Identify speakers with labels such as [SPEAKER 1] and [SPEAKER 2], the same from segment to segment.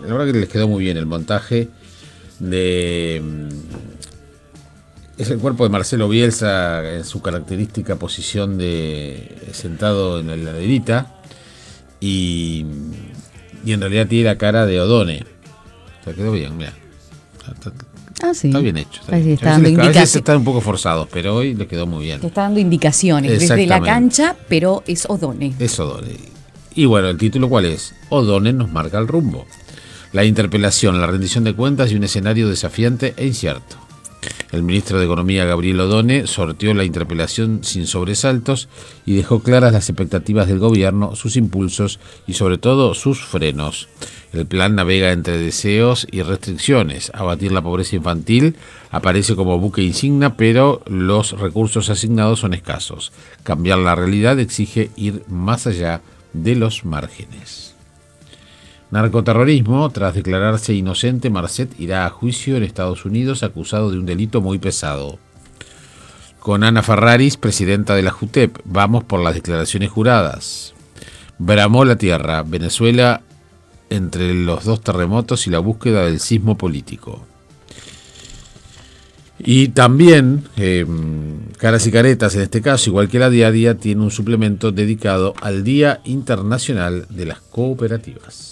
[SPEAKER 1] la verdad que les quedó muy bien el montaje de... Es el cuerpo de Marcelo Bielsa en su característica posición de sentado en la heladerita y en realidad tiene la cara de O'Donnell. O sea, quedó bien, mira.
[SPEAKER 2] Sí.
[SPEAKER 1] Está bien hecho. Está
[SPEAKER 2] Ahí
[SPEAKER 1] bien.
[SPEAKER 2] está
[SPEAKER 1] A
[SPEAKER 2] dando
[SPEAKER 1] veces están un poco forzados, pero hoy le quedó muy bien.
[SPEAKER 2] Te está dando indicaciones desde la cancha, pero es O'Donnell.
[SPEAKER 1] Es O'Donnell. Y bueno, ¿el título cuál es? O'Donnell nos marca el rumbo. La interpelación, la rendición de cuentas y un escenario desafiante e incierto. El ministro de Economía, Gabriel O'Donnell, sorteó la interpelación sin sobresaltos y dejó claras las expectativas del gobierno, sus impulsos y sobre todo sus frenos. El plan navega entre deseos y restricciones. Abatir la pobreza infantil aparece como buque insignia, pero los recursos asignados son escasos. Cambiar la realidad exige ir más allá de los márgenes. Narcoterrorismo. Tras declararse inocente, Marcet irá a juicio en Estados Unidos acusado de un delito muy pesado. Con Ana Ferraris, presidenta de la JUTEP. Vamos por las declaraciones juradas. Bramó la tierra. Venezuela entre los dos terremotos y la búsqueda del sismo político. Y también, Caras y Caretas, en este caso, igual que la Día a Día, tiene un suplemento dedicado al Día Internacional de las Cooperativas.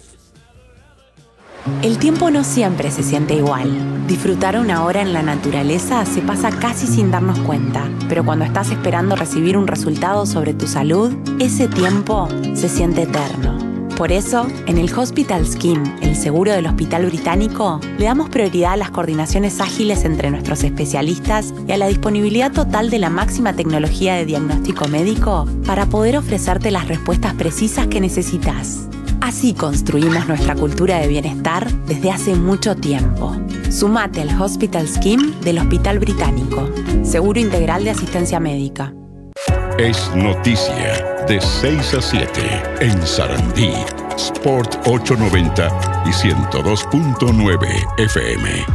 [SPEAKER 3] El tiempo no siempre se siente igual. Disfrutar una hora en la naturaleza se pasa casi sin darnos cuenta, pero cuando estás esperando recibir un resultado sobre tu salud, ese tiempo se siente eterno. Por eso, en el Hospital Scheme, el seguro del Hospital Británico, le damos prioridad a las coordinaciones ágiles entre nuestros especialistas y a la disponibilidad total de la máxima tecnología de diagnóstico médico para poder ofrecerte las respuestas precisas que necesitas. Así construimos nuestra cultura de bienestar desde hace mucho tiempo. Sumate al Hospital Scheme del Hospital Británico. Seguro integral de asistencia médica.
[SPEAKER 4] Es noticia de 6 a 7 en Sarandí, Sport 890 y 102.9 FM.